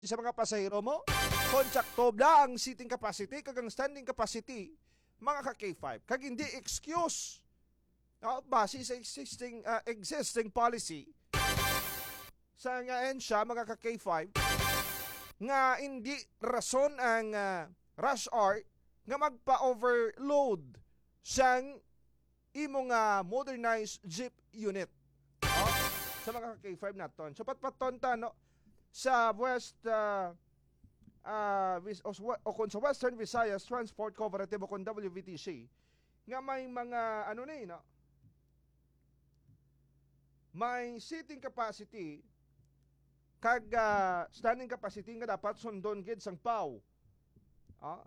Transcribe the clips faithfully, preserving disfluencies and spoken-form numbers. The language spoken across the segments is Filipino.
sa mga pasahero mo, kontsaktob na ang seating capacity kagang standing capacity mga ka K five. Kag hindi excuse uh, base sa existing uh, existing policy sa nga siya mga ka K five nga hindi rason ang uh, rush hour nga magpa-overload sang imong uh, modernized jeep unit. Oh, sa mga ka K five naton. So patpaton ta no sa West uh, uh, o, o kung sa Western Visayas Transport Cooperative o kung W V T C nga may mga ano ni no may seating capacity kag uh, standing capacity nga dapat sundon gid sang P A W. Ah,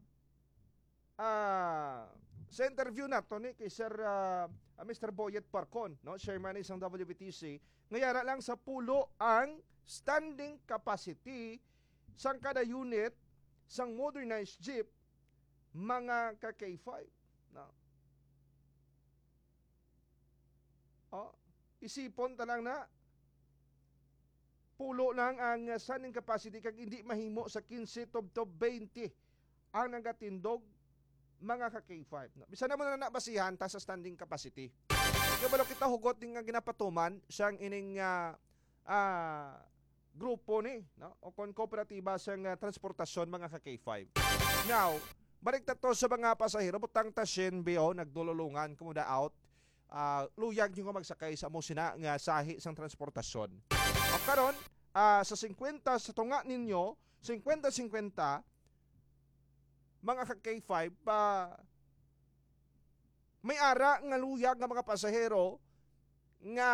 uh, sa interview nato ni kay Sir uh, uh, mister Boyet Parcon, no, chairman isang W V T C, ngayara lang sa pulo ang standing capacity sang kada unit sang modernized jeep mga ka K five. No. Oh, isipon ta lang na pulo lang ang standing capacity kag hindi mahimo sa fifteen tubtob twenty ang nagatindog mga ka K five. No. Bisan na mo na nabasihan ta sa standing capacity. Kabalo kita hugot ning ginapatuman siyang ining uh, uh, grupo ni no o kon kooperatiba sang uh, transportasyon mga ka K five. Now, balik ta to sa mga pasahero butang ta Shin B O nagdululungan kumuda out. Uh, luyag yung magsakay sa mo sina nga sahi sang transportasyon. O karon uh, sa fifty sa tunga ninyo, fifty fifty mga ka K five pa uh, may ara nga luyag nga mga pasahero nga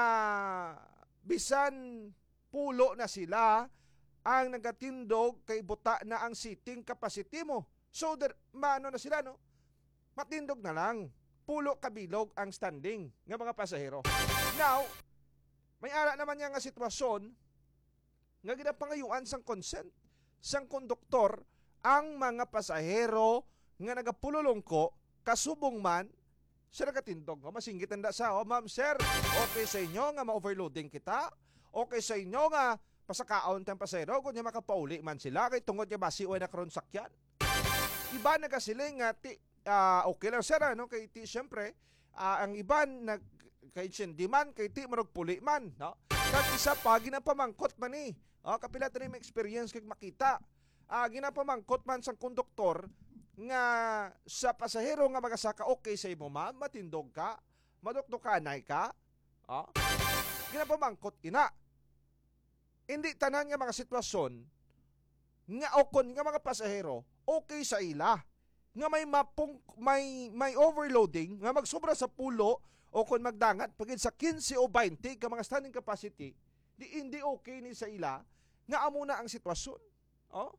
bisan pulo na sila ang nagatindog kay buta na ang seating capacity mo. So there, maano na sila no? Matindog na lang. Pulo kabilog ang standing ng mga pasahero. Now, may ara naman niya nga sitwasyon nga ginapangayuan sang consent sang konduktor ang mga pasahero nga nagapululong ko kasubong man sa nagatindog. Masinggit na sa, oh ma'am sir, okay sa inyo nga ma-overloading kita? Okay sa inyo nga pasakaon tayong pasahero kung niya makapauli man sila kay tungod niya basi o na karon sakyan. Iba na kasi nga ti uh, okay lang sir ano kay ti syempre uh, ang iban nag kay hindi man kay ti marog puli man no. Kag isa pa ginapamangkot man ni. Oh, kapila tani may experience kag makita. Ah, uh, ginapamangkot man sang konduktor nga sa pasahero nga magasaka okay sa imo ma'am, matindog ka, madukdukanay ka. Oh. Ginapamangkot ina. Hindi tanan nga mga sitwasyon nga okon nga mga pasahero okay sa ila nga may mapung may may overloading nga magsobra sa pulo o kon magdangat pagid sa fifteen o twenty ka mga standing capacity di hindi okay ni sa ila nga amo na ang sitwasyon. Oh?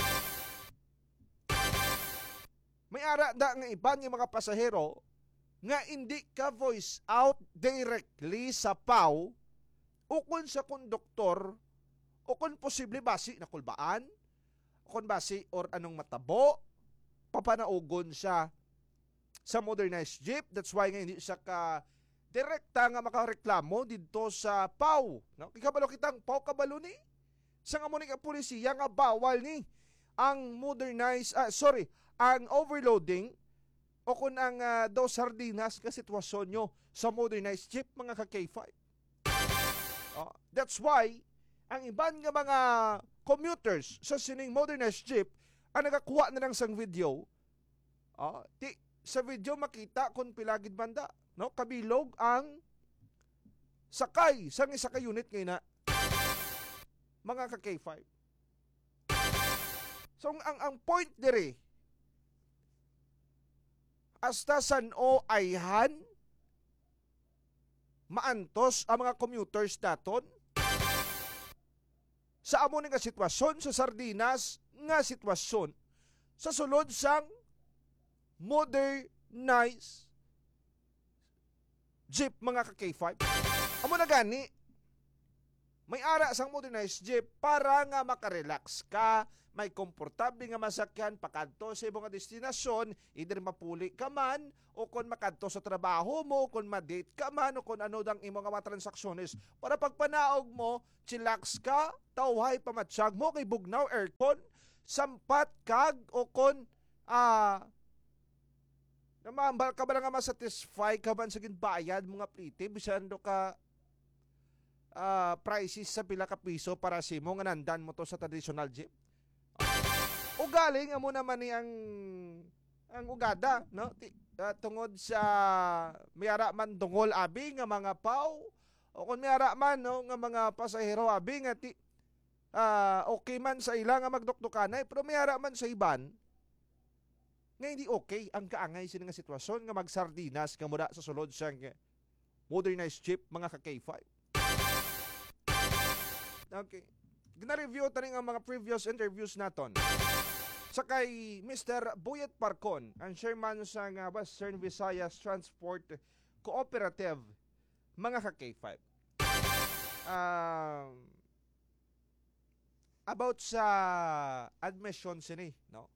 May ara da nga iban nga mga pasahero nga hindi ka voice out directly sa P A W o kun sa konduktor o kung posible basi na kulbaan, o kung basi or anong matabo, papanaugon siya sa modernized jeep. That's why nga hindi siya ka direkta nga makareklamo dito sa P A W. No? Kikabalo kitang P A W kabalo ni. Sa nga mo ni ka polisiya nga bawal ni ang modernized, ah, sorry, ang overloading o kung ang uh, daw sardinas ka sitwasyon nyo sa modernized jeep mga ka K five. Oh, that's why ang iban nga mga commuters sa sining modernized jeep ang nagakuha na lang sang video. Oh, ti, sa video makita kung pilagid banda, no? Kabilog ang sakay sang isa ka unit ngayon na mga ka K five. So ang ang point dire hasta san o ayhan maantos ang mga commuters naton sa amo nga sitwasyon sa sardinas nga sitwasyon sa sulod sang modernized jeep mga ka K five. Amo na gani may ara sang modernized jeep para nga makarelax ka, may komportable nga masakyan pakadto sa imong destinasyon, either mapuli ka man o kung makadto sa trabaho mo, kung ma-date ka man o kung ano dang imong mga transaksyonez para pagpanaog mo, chillax ka, tawhay pamatsyag mo kay bugnaw aircon, sampat kag o kung ah namambal ka ba nga masatisfy ka man sa ginbayad mga plite bisan do ka uh, prices sa pila ka piso para si mo nga nandan mo to sa traditional jeep. O galing amo naman ni ang ang ugada no Ti, uh, tungod sa mayara man dungol abi nga mga pau o kung mayara man no nga mga pasahero abi nga ti uh, okay man sa ila nga magdukdukanay pero mayara man sa iban nga hindi okay ang kaangay sila nga sitwasyon nga magsardinas nga mula sa sulod siyang modernized jeep mga ka K five. Okay. Gina-review ta rin ang mga previous interviews naton. Sa kay Mister Buyet Parcon, ang chairman sa uh, Western Visayas Transport Cooperative, mga ka K five. Um, about sa admission sini, no?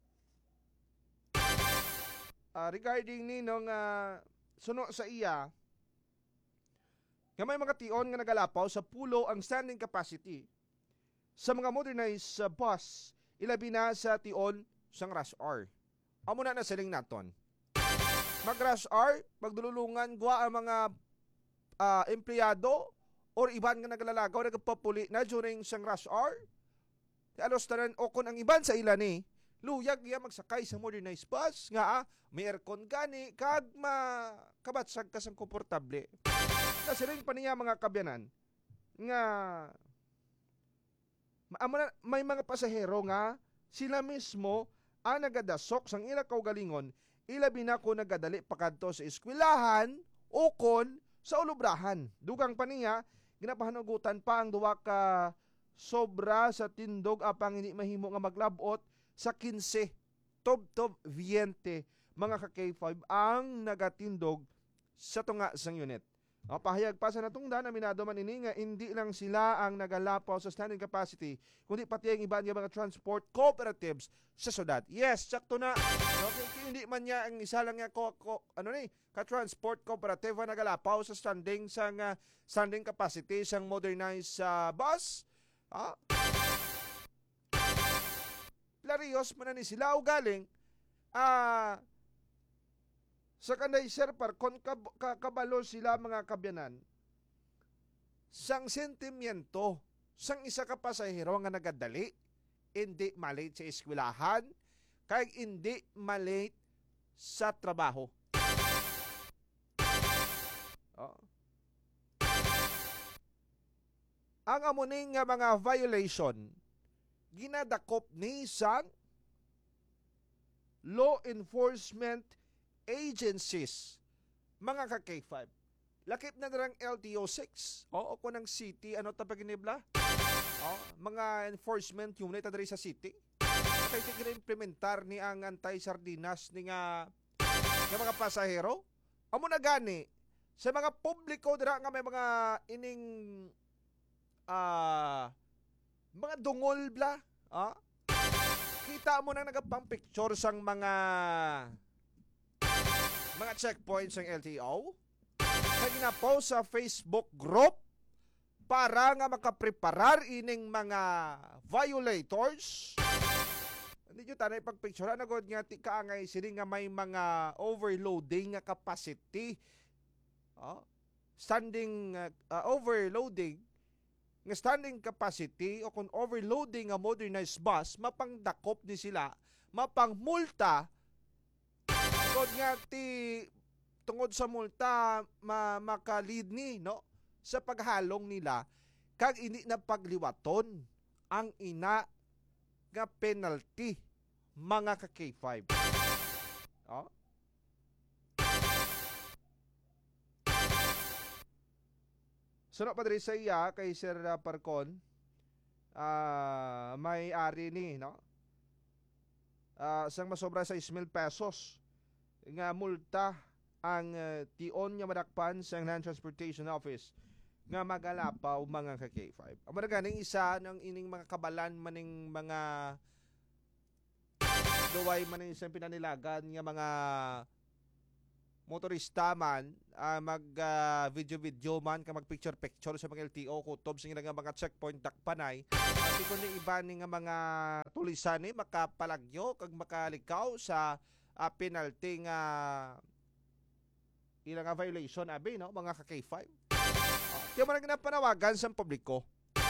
Uh, regarding ni nung uh, suno sa iya, nga may mga tion nga nagalapaw sa pulo ang standing capacity sa mga modernized uh, bus, ilabi na sa tion sang rush hour. Amo na na siling naton. Mag rush hour, magdululungan gwa ang mga uh, empleyado or iban nga naglalagaw nagpapuli na during sang rush hour. Alos tanan o kun ang iban sa ila ni luyag iya magsakay sa modernized bus nga ah, may aircon gani kag makabatsag ka sang komportable. Na siling pa niya mga kabyanan nga may mga pasahero nga sila mismo ang nagadasok sang ila kaugalingon ilabi na ko nagadali pakadto sa eskwelahan o kon sa ulubrahan. Dugang pa niya ginapahanugutan pa ang duwa ka sobra sa tindog apang hindi mahimo nga maglabot sa kinse tob-tob viente mga ka K five ang nagatindog sa tunga sang unit. O, pahayag pa sa natungdan, aminado man ini nga hindi lang sila ang nagalapaw sa standing capacity, kundi pati ang iba nga mga transport cooperatives sa syudad. Yes, sakto na. Okay, hindi man niya ang isa lang nga ko, ko ano ni, ka-transport cooperative ang nagalapaw sa standing sang uh, standing capacity sang modernized uh, bus. Ah. Larios man na ni sila o galing ah uh, sa kanday sir Parcon kabalo sila mga kabyanan sang sentimiento sang isa ka pasahero nga nagadali hindi malate sa eskwelahan kay hindi malate sa trabaho. Oh. Ang amuning nga mga violation ginadakop ni sang law enforcement agencies mga ka K five. Lakip na narang L T O six. O ko ng city ano ta paginibla? O mga enforcement unit adri sa city. Kay tigre-implementar ni ang anti-sardinas ni nga nga mga pasahero. Amo na gani sa mga publiko dira nga may mga ining ah uh, mga dungol bla, ah? Kita mo na nagapang picture sang mga mga checkpoints ng L T O. Kaya ginapost sa Facebook group para nga makapreparar ining mga violators. Hindi nyo tanay pagpicture na god nga ti kaangay sini nga may mga overloading nga capacity. Oh, standing uh, uh, overloading nga standing capacity o kung overloading nga modernized bus, mapangdakop di sila, mapangmulta, tungod nga ti, tungod sa multa, ma, makalid ni, no? Sa paghalong nila, kag ini na pagliwaton ang ina nga penalty, mga ka K five. Oh? Sunod pa diri sa iya kay Sir Parcon, uh, may ari ni, no? Uh, sang masobra sa sais mil pesos nga multa ang uh, tion nga madakpan sa Land Transportation Office nga magalapaw mga ka-K five. Amo na ganing isa ng ining mga kabalan maning mga duway maning isang pinanilagan nga mga motorista man, uh, mag uh, video-video man, ka mag picture-picture sa mga L T O, kutob sa nga mga checkpoint dakpanay. Pati ko ni iba ni nga mga tulisan ni makapalagyo kag makalikaw sa uh, penalty nga ilang nga violation abi no mga ka-K five. Uh, kaya man nga panawagan sa publiko.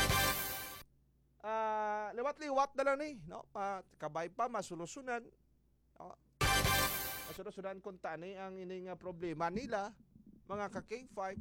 Uh, liwat-liwat na lang ni, no? Uh, kabay pa masulusunan. Uh, masulusunan kung tani ang ining uh, problema nila mga ka-K five.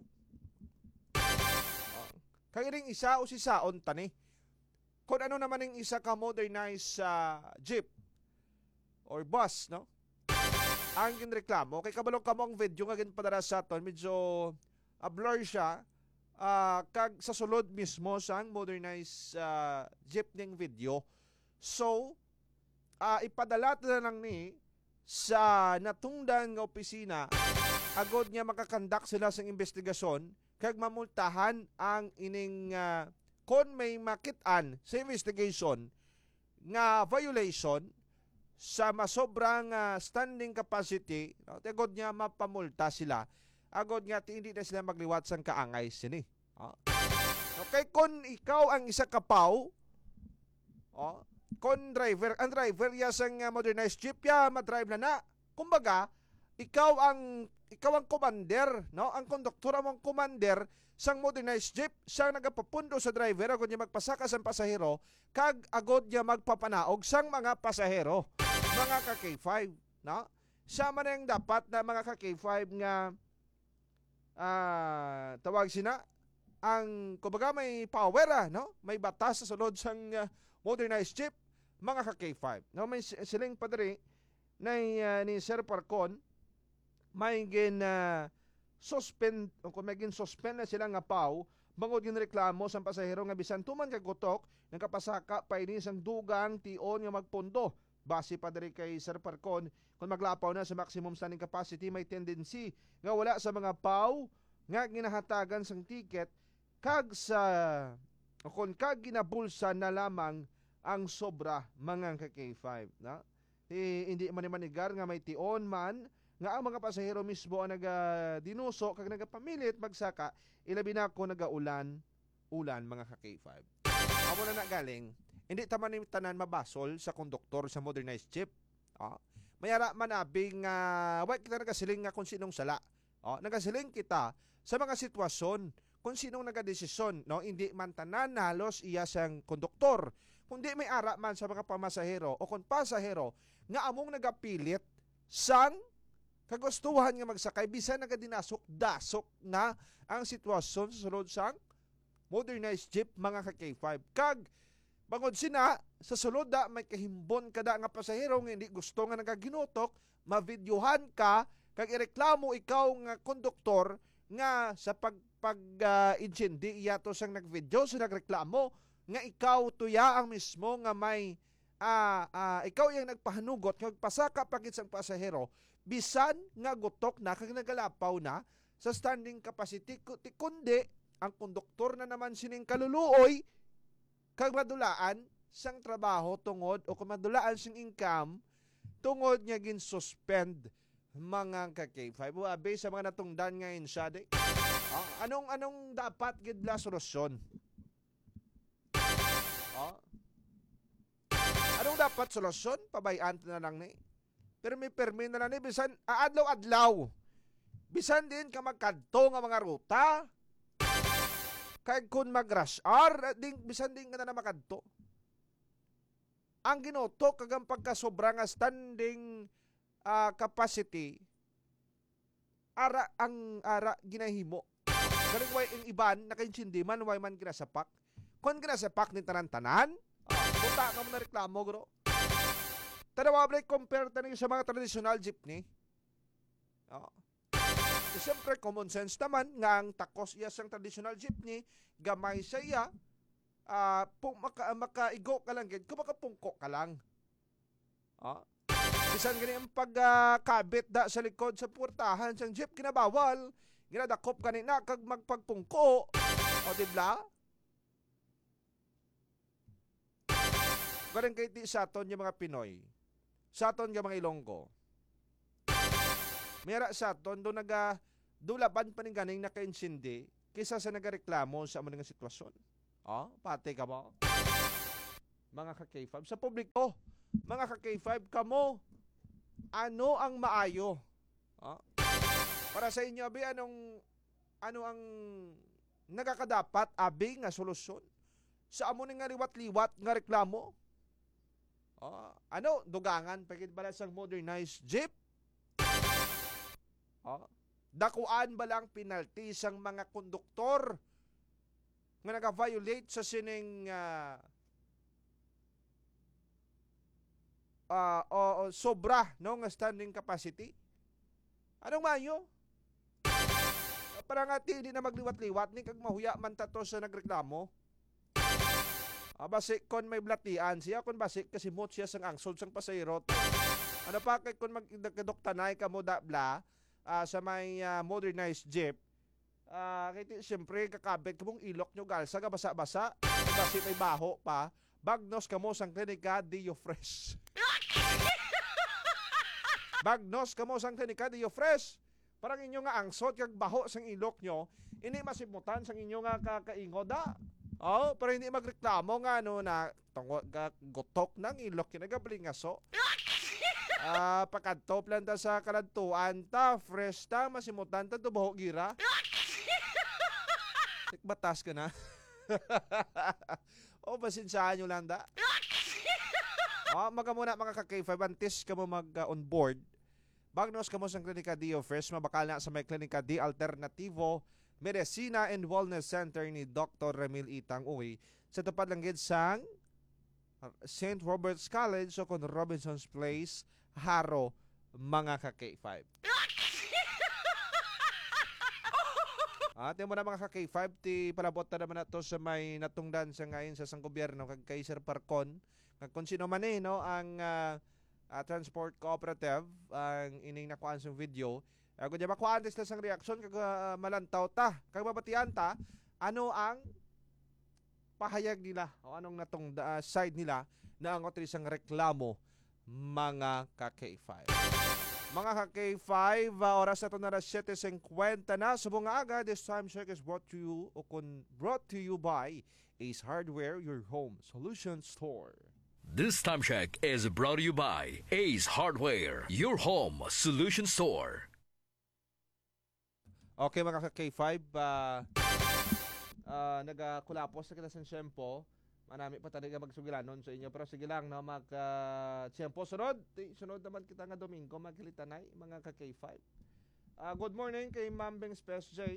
Uh, kaya ring isa o si saon tani. Kung ano naman yung isa ka modernized uh, jeep or bus, no? Ang ginreklamo, kay kabalo ka mong video nga ginpadara sa aton, medyo uh, blur siya, uh, kag sa sulod mismo sang modernized uh, jeep ning video. So, uh, ipadala na lang ni sa natungdan nga opisina, agod niya makakandak sila sa investigasyon, kag mamultahan ang ining uh, kon may makitaan sa investigation nga violation sa masobrang uh, standing capacity, no, agod niya mapamulta sila, agod nga ti hindi na sila magliwat sang kaangay sini. Oh. Okay, kung ikaw ang isa kapaw, oh, kung driver, ang driver ya sang uh, modernized jeep ya madrive na na. Kumbaga, ikaw ang ikaw ang commander, no? Ang konduktor ang commander sang modernized jeep, siya nagapapundo sa driver agod niya magpasaka sang pasahero, kag agod niya magpapanaog sang mga pasahero, mga ka-K five, no? Siya man ang dapat na mga ka-K five nga uh, tawag sina ang kumbaga may power, ah, no? May batas sa sulod sang uh, modernized jeep, mga ka-K five. No, may siling padre na uh, ni Sir Parcon may gin uh, suspend o kung may gin suspend na sila nga pau bangod gin reklamo sa pasahero nga bisan tuman kag gutok nagkapasaka pa ini sang dugang tion nga magpundo. Base pa diri kay Sir Parcon, kung maglapaw na sa maximum standing capacity, may tendency nga wala sa mga pau nga ginahatagan sang ticket kag sa o kung kag ginabulsa na lamang ang sobra mga ka-K five, na eh, hindi man manigar nga may tion man nga ang mga pasahero mismo ang naga-dinuso kag nagapamilit magsaka, ilabi na ko nagaulan ulan mga ka-K five. Amo na nagaling, hindi taman ni tanan mabasol sa konduktor sa modernized jeep. Oh, mayara man abing uh, wait kita nagasiling nga kung sinong sala. Oh, nagasiling kita sa mga sitwasyon kung sinong nagadesisyon, no? Hindi man tanan halos iya sang konduktor, kundi may ara man sa mga pamasahero o kung pasahero nga among nagapilit sang kagustuhan nga magsakay bisan nagadinasok-dasok na ang sitwasyon sa sulod sang modernized jeep mga ka-K five. Kag bangod sina sa sulod da may kahimbon kada nga pasahero nga hindi gusto nga nagaginutok, mavideohan ka kag ireklamo ikaw nga konduktor nga sa pag pag uh, incendi iya to sang nagvideo sa nagreklamo nga ikaw tuya ang mismo nga may uh, uh, ikaw yung nagpahanugot nga pasaka pagit sang pasahero bisan nga gutok na kag nagalapaw na sa standing capacity, kundi ang konduktor na naman sining kaluluoy kag madulaan sang trabaho tungod o kung madulaan sing income tungod nga gin suspend mga ka-K five. Wabe sa mga natungdan nga insade. Ah, anong anong dapat gid la solusyon? Ah. Anong dapat solusyon? Pabayaan na lang ni. Pero may permi na lang ni bisan aadlaw-adlaw. Bisan din ka magkadto nga mga ruta. Kay kun mag-rush hour, ding bisan din ka na, na makadto. Ang ginutok kag ang pagkasobra nga standing uh, capacity ara ang ara ginahimo. Galing way ang iban nakaintindi man way man ginasapak. Kun ginasapak ni tanan-tanan, uh, buta ka mo na reklamo gro. Tanawa compare tani sa mga traditional jeepney. Oh. E, siyempre, common sense naman nga ang takos iya sang traditional jeepney, gamay sa iya, uh, pung, maka, makaigo ka lang, kung makapungko ka lang. Oh. Bisan gani ang pagkabit uh, da sa likod sa portahan sang jeep, kinabawal, ginadakop kanina kag magpagpungko, O dibla? Ganun kay ti sa aton yung mga Pinoy. Sa aton yung mga Ilonggo. Mera sa aton, doon naga, dulaban pa ning ganing naka-insindi kaysa sa nagareklamo sa mga sitwasyon. O, pati ka mo. Mga ka-K five. Sa publiko, mga ka-K five, kamo, ano ang maayo? O? Para sa inyo, abi, anong, ano ang nagakadapat, abi, nga solusyon? Sa amo nga liwat-liwat nga reklamo? O, ano, dugangan, pagkit bala sang modernized jeep? O, dakuan ba lang penalty sang mga konduktor nga naka-violate sa sining uh, uh, o, o sobra no nga standing capacity? Anong mayo? Para nga ti, hindi na magliwat-liwat ni kag mahuya man tato sa nagreklamo. Ah, basik kon may blatian siya, kon basik kasi mot siya sang angsod sang pasayro. Ano pa kay kon magdoktanay ka mo da bla uh, sa may uh, modernized jeep, uh, kaya siyempre kakabit ka mong ilok nyo galsa ka basa-basa, basi may baho pa, bagnos ka mo sang klinika Dio Fresh. Bagnos ka mo sang klinika Dio Fresh. Parang inyo nga angsot kag baho sang ilok nyo, ini masimutan sang inyo nga kakaingoda. Oh, pero hindi magreklamo nga no na tungod ka gotok ng ilok kinagabling aso. Ah, uh, pakadtop lang ta sa kaladtuan ta, fresh ta, masimutan ta tubaho gira. Tikbatas ka na. O, basinsaan nyo lang da. O, maga muna mga ka-K five, antes ka mo mag-on uh, board. Bagnos ka mo sa Klinika Dio Fresh, mabakal na sa may Klinika D Alternativo Medicina and Wellness Center ni Doctor Ramil Itang Uy. Sa tapat lang gid sang Saint Robert's College o kon Robinson's Place, Haro, mga ka-K five. At yung mo na mga ka-K five, ti palabot na naman na to sa may natungdan sa ngayon sa sang gobyerno kag kay Sir Parcon. Kag kung sino man eh, no, ang uh, uh, transport cooperative, ang ining nakuhaan sa video. Uh, kung di makuhaan din sila sang reaksyon, kag uh, malantaw ta, kag mabatian ta, ano ang pahayag nila o anong natong uh, side nila na ang otri sang reklamo mga ka-K five. Mga ka-K five, uh, oras na ito na seven fifty na. Subong nga aga, this time check is brought to you o kun brought to you by Ace Hardware, your home solution store. This time check is brought to you by Ace Hardware, your home solution store. Okay mga ka-K five, uh, uh, nagakulapos na kita sa siyempo. Manami pa talaga magsugilanon sa inyo. Pero sige lang, no, mag uh, siyempo sunod. Sunod naman kita nga Domingo, magkilitanay, mga ka-K five. Uh, good morning kay Ma'am Beng Spes J.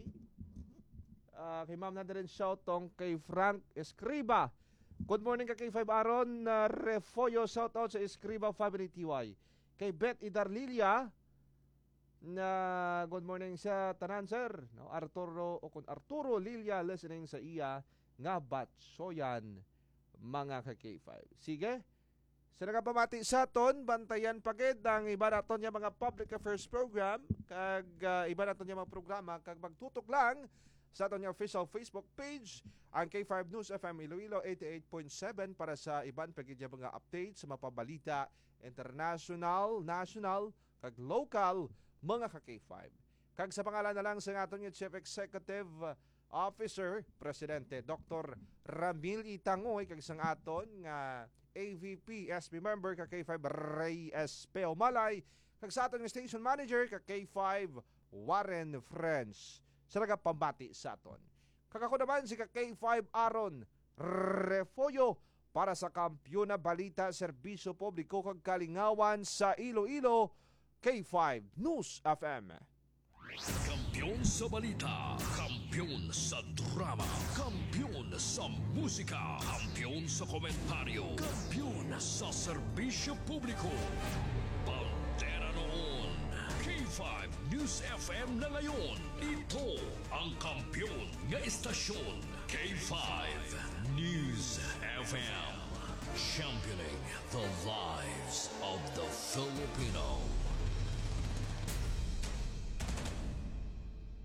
Uh, kay Ma'am Nadarin Shoutong, kay Frank Escriba. Good morning ka K five Aron uh, Refoyo, shoutout sa Escriba Family T Y. Kay Beth Idarlilia, na good morning sa tanan sir, no, Arturo o kun Arturo Lilia listening sa iya nga batsoyan mga ka-K five. Sige. Sa nagapamati sa aton, bantayan pagid ang iba naton yung mga public affairs program kag uh, iba naton yung mga programa kag magtutok lang sa aton yung official Facebook page ang K five News F M Iloilo eighty-eight point seven para sa iban pagid yung mga updates sa mapabalita international, national kag local mga ka-K five. Kag sa pangalan na lang sa aton yung Chief Executive Officer, Presidente Doctor Ramil Itangoy, kag sang aton nga A V P S P member ka K five Ray S. Peomalay, kag sa aton nga Station Manager ka K five Warren French. Sa nagapambati sa aton. Kag ako naman si ka K five Aron Refoyo para sa Kampiyon na Balita, Serbisyo Publiko kag Kalingawan sa Iloilo, K five News F M. Kampiyon sa balita, kampiyon sa drama, kampiyon sa musika, kampiyon sa komentaryo, kampiyon sa serbisyo publiko. Bandera noon, K five News F M na ngayon. Ito ang kampiyon nga istasyon, K five News F M. Championing the lives of the Filipino.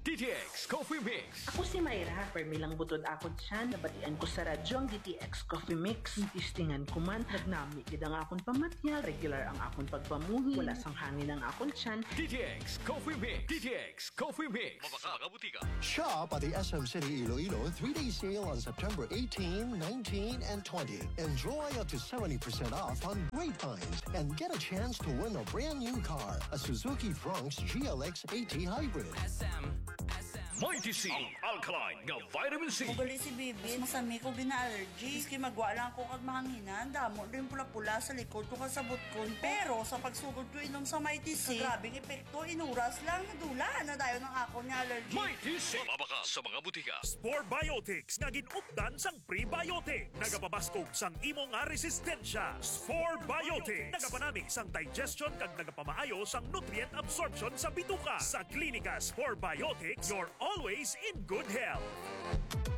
D T X Coffee Mix. Ako si Mayra, permilang butod akon siya, nabatian ko sa radyo ang D T X Coffee Mix. Tistingan ko man, nagnami gid ang akon pamatya, regular ang akon pagpamuhi, wala sang hangin ang akon tiyan. D T X Coffee Mix. D T X Coffee Mix. Mabaka mga butika. Shop at the S M City Iloilo three-day sale on September eighteenth, nineteenth, and twentieth. Enjoy up to seventy percent off on great finds and get a chance to win a brand new car, a Suzuki Bronx G L X AT Hybrid. Mighty C. Ang alkaline nga vitamin C. Ugali si Bibi, masami ko gina-allergy. Iski magwa lang ako kag mahanginan, damo rin pula-pula sa likod ko kasabot ko. Pero sa pagsugod ko inom sa Mighty C, grabing epekto, inuras lang, dula na dayo ng ako ni allergy. Mighty C. Mabaka sa mga butika. Spore Biotics nga ginupdan sang prebiotic. Nagapabaskog sang imo nga resistensya. Spore Biotics. Nagapanami sang digestion kag nagapamaayo sang nutrient absorption sa bituka. Sa klinika Spore Biotics, you're always in good health.